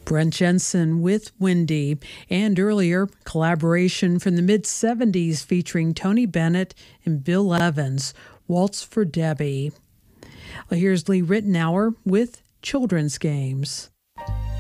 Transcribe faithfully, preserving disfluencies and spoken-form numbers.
Brent Jensen with Wendy, and earlier, collaboration from the mid-seventies featuring Tony Bennett and Bill Evans, Waltz for Debbie. Well, here's Lee Ritenour with Children's Games.